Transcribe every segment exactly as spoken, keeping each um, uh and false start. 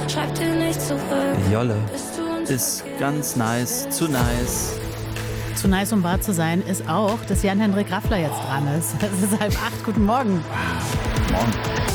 schreib dir nicht zurück. Jolle ist ganz nice, zu nice. Zu nice, um wahr zu sein, ist auch, dass Jan-Henrik Raffler jetzt dran ist. Es ist halb acht. Guten Morgen. Morgen.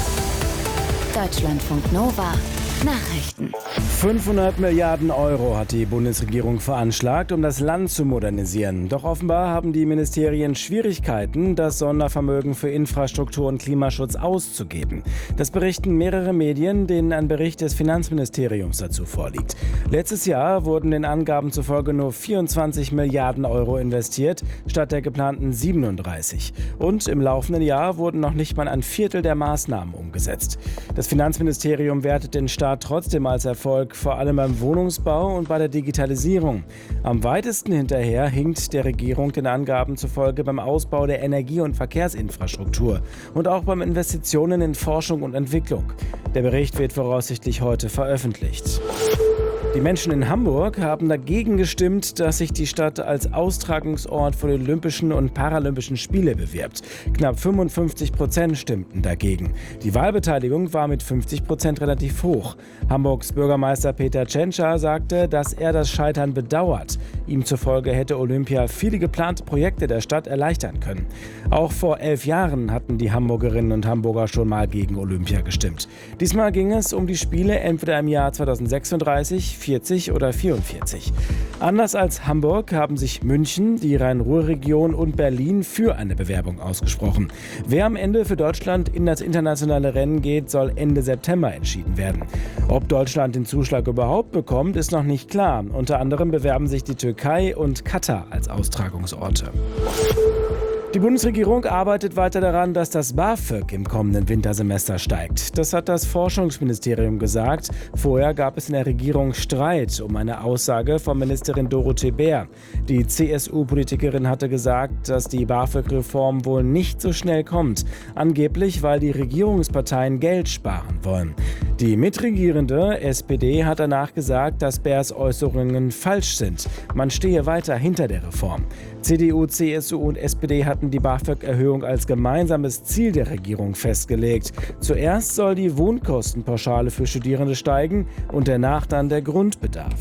Deutschlandfunk Nova. Nachrichten. fünfhundert Milliarden Euro hat die Bundesregierung veranschlagt, um das Land zu modernisieren. Doch offenbar haben die Ministerien Schwierigkeiten, das Sondervermögen für Infrastruktur und Klimaschutz auszugeben. Das berichten mehrere Medien, denen ein Bericht des Finanzministeriums dazu vorliegt. Letztes Jahr wurden den Angaben zufolge nur vierundzwanzig Milliarden Euro investiert, statt der geplanten siebenunddreißig. Und im laufenden Jahr wurden noch nicht mal ein Viertel der Maßnahmen umgesetzt. Das Finanzministerium wertet den Staat trotzdem als Erfolg, vor allem beim Wohnungsbau und bei der Digitalisierung. Am weitesten hinterher hinkt der Regierung den Angaben zufolge beim Ausbau der Energie- und Verkehrsinfrastruktur und auch beim Investitionen in Forschung und Entwicklung. Der Bericht wird voraussichtlich heute veröffentlicht. Die Menschen in Hamburg haben dagegen gestimmt, dass sich die Stadt als Austragungsort für die Olympischen und Paralympischen Spiele bewirbt. Knapp fünfundfünfzig Prozent stimmten dagegen. Die Wahlbeteiligung war mit fünfzig Prozent relativ hoch. Hamburgs Bürgermeister Peter Tschentscher sagte, dass er das Scheitern bedauert. Ihm zufolge hätte Olympia viele geplante Projekte der Stadt erleichtern können. Auch vor elf Jahren hatten die Hamburgerinnen und Hamburger schon mal gegen Olympia gestimmt. Diesmal ging es um die Spiele entweder im Jahr zweitausendsechsunddreißig, vierzig oder vierundvierzig. Anders als Hamburg haben sich München, die Rhein-Ruhr-Region und Berlin für eine Bewerbung ausgesprochen. Wer am Ende für Deutschland in das internationale Rennen geht, soll Ende September entschieden werden. Ob Deutschland den Zuschlag überhaupt bekommt, ist noch nicht klar. Unter anderem bewerben sich die Türkei und Katar als Austragungsorte. Die Bundesregierung arbeitet weiter daran, dass das BAföG im kommenden Wintersemester steigt. Das hat das Forschungsministerium gesagt. Vorher gab es in der Regierung Streit um eine Aussage von Ministerin Dorothee Bär. Die C S U-Politikerin hatte gesagt, dass die BAföG-Reform wohl nicht so schnell kommt. Angeblich, weil die Regierungsparteien Geld sparen wollen. Die mitregierende S P D hat danach gesagt, dass Bärs Äußerungen falsch sind. Man stehe weiter hinter der Reform. C D U, C S U und S P D hatten die BAföG-Erhöhung als gemeinsames Ziel der Regierung festgelegt. Zuerst soll die Wohnkostenpauschale für Studierende steigen und danach dann der Grundbedarf.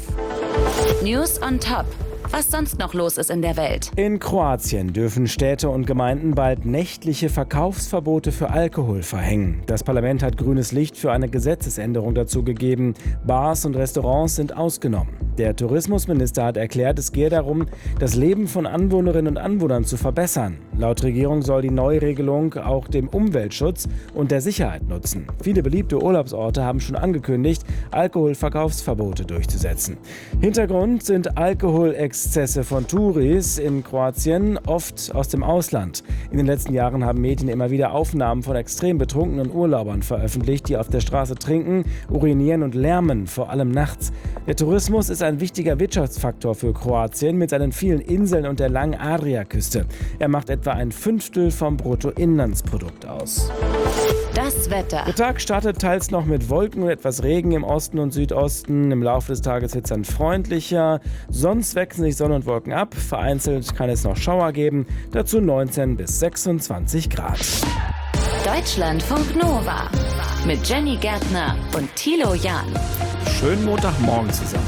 News on Top. Was sonst noch los ist in der Welt. In Kroatien dürfen Städte und Gemeinden bald nächtliche Verkaufsverbote für Alkohol verhängen. Das Parlament hat grünes Licht für eine Gesetzesänderung dazu gegeben. Bars und Restaurants sind ausgenommen. Der Tourismusminister hat erklärt, es gehe darum, das Leben von Anwohnerinnen und Anwohnern zu verbessern. Laut Regierung soll die Neuregelung auch dem Umweltschutz und der Sicherheit nutzen. Viele beliebte Urlaubsorte haben schon angekündigt, Alkoholverkaufsverbote durchzusetzen. Hintergrund sind Alkoholexzesse von Touris in Kroatien, oft aus dem Ausland. In den letzten Jahren haben Medien immer wieder Aufnahmen von extrem betrunkenen Urlaubern veröffentlicht, die auf der Straße trinken, urinieren und lärmen, vor allem nachts. Der Tourismus ist ein wichtiger Wirtschaftsfaktor für Kroatien mit seinen vielen Inseln und der langen Adriaküste. Er macht etwa ein Fünftel vom Bruttoinlandsprodukt aus. Das Wetter. Der Tag startet teils noch mit Wolken und etwas Regen im Osten und Südosten. Im Laufe des Tages wird es dann freundlicher. Sonst wechseln sich Sonne und Wolken ab. Vereinzelt kann es noch Schauer geben. Dazu neunzehn bis sechsundzwanzig Grad. Deutschlandfunk Nova. Mit Jenny Gärtner und Thilo Jahn. Schönen Montagmorgen zusammen.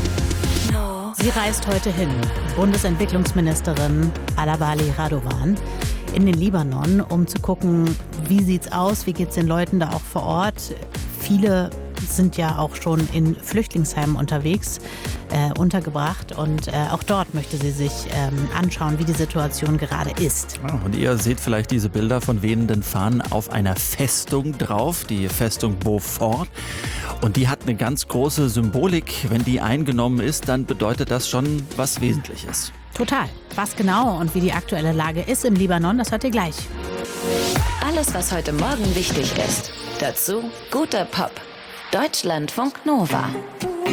Sie reist heute hin, Bundesentwicklungsministerin Alabali Radovan, in den Libanon, um zu gucken, wie sieht's aus, wie geht's den Leuten da auch vor Ort. Viele sind ja auch schon in Flüchtlingsheimen unterwegs, äh, untergebracht und äh, auch dort möchte sie sich ähm, anschauen, wie die Situation gerade ist. Ja, und ihr seht vielleicht diese Bilder von wehenden Fahnen auf einer Festung drauf, die Festung Beaufort. Und die hat eine ganz große Symbolik. Wenn die eingenommen ist, dann bedeutet das schon was Wesentliches. Total. Was genau und wie die aktuelle Lage ist im Libanon, das hört ihr gleich. Alles, was heute Morgen wichtig ist. Dazu guter Pop. Deutschlandfunk Nova.